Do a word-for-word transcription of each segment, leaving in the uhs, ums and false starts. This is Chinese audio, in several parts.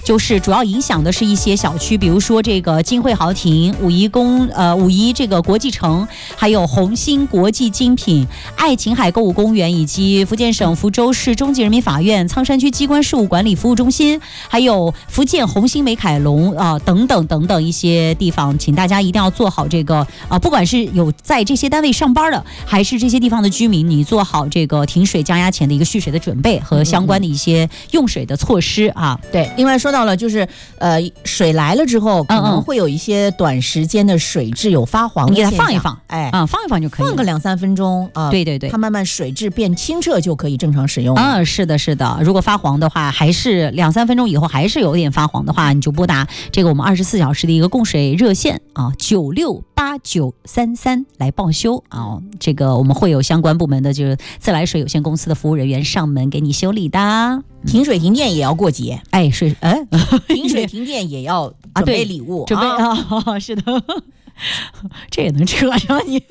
就是主要影响的是一些小区，比如说这个金汇豪庭、武夷宫呃武夷这个国际城，还有红星国际精品、爱琴海购物公园，以及福建省福州市中级人民法院、苍山区机关事务管理服务中心，还有福建红星美凯龙啊、呃、等等等等一些地方，请大家一定要做好这个啊、呃，不管是有在这些单位上班的，还是这些地方的居民，你做好这个停水降压前的一个蓄水的准备和相关的一些用水的措施啊。 对，另外说到了就是呃水来了之后，可能会有一些短时间的水质有发黄的现象， 你给它放一放， 哎啊，放一放就可以， 放个两三分钟啊， 对对对， 它慢慢水质变清澈就可以正常使用了。 啊，是的，是的。如果发黄的话，还是两三分钟以后还是有点发黄的话，你就拨打这个我们二十四小时的一个供水热线啊，九六八九三三来报修啊。这个我们会有相关部门的，就是自来水有限公司的服务人员上门给你修理的。 停水停电也要过节， 哎，是哎， 停水停电也要准备礼物， 啊、准备啊、哦，是的，这也能扯上你。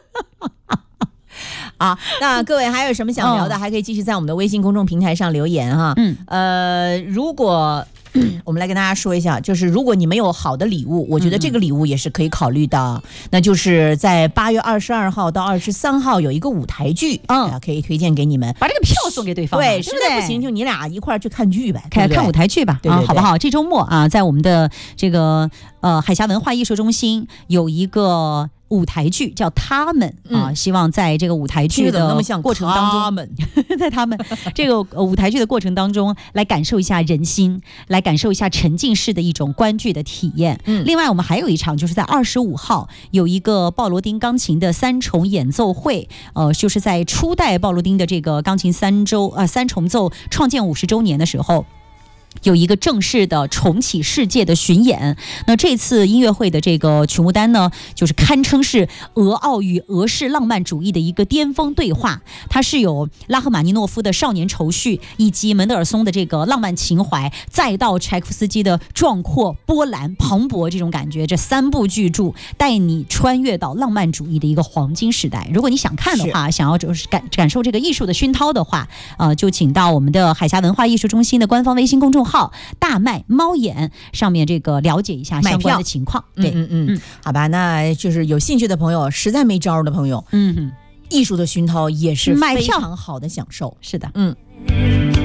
啊，那各位还有什么想聊的，哦、还可以继续在我们的微信公众平台上留言哈。嗯，呃，如果。我们来跟大家说一下，就是如果你没有好的礼物，我觉得这个礼物也是可以考虑的。嗯、那就是在八月二十二号到二十三号有一个舞台剧，嗯、呃，可以推荐给你们， 把这个票送给对方。 对，实在不行就你俩一块儿去看剧呗， 看看舞台剧吧， 对对对啊，好不好？这周末啊，在我们的这个呃海峡文化艺术中心有一个舞台剧叫《他们》啊，希望在这个舞台剧的过程当中， 他们在他们这个舞台剧的过程当中，来感受一下人心，来感受一下沉浸式的一种观剧的体验。嗯，另外我们还有一场，就是在二十五号有一个鲍罗丁钢琴的三重演奏会，呃，就是在初代鲍罗丁的这个钢琴三周呃三重奏创建五十周年的时候。有一个正式的重启世界的巡演，那这次音乐会的这个曲目单呢，就是堪称是俄奥与俄式浪漫主义的一个巅峰对话。它是有拉赫玛尼诺夫的少年愁绪，以及门德尔松的这个浪漫情怀，再到柴可夫斯基的壮阔波澜磅礴这种感觉，这三部巨著带你穿越到浪漫主义的一个黄金时代。如果你想看的话，想要就是感感受这个艺术的熏陶的话，呃，就请到我们的海峡文化艺术中心的官方微信公众号大麦猫眼上面这个了解一下相关的情况。对， 嗯嗯嗯，好吧，那就是有兴趣的朋友，实在没招的朋友，嗯，艺术的熏陶也是非常好的享受。 是的， 嗯。